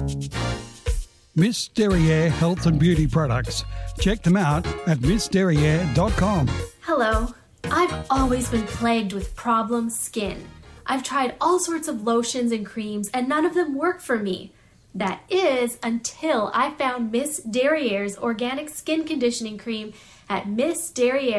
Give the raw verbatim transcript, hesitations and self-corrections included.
Miss Derriere Health and Beauty Products. Check them out at miss derriere dot com. Hello. I've always been plagued with problem skin. I've tried all sorts of lotions and creams and none of them work for me. That is until I found Miss Derriere's Organic Skin Conditioning Cream at Miss Derriere.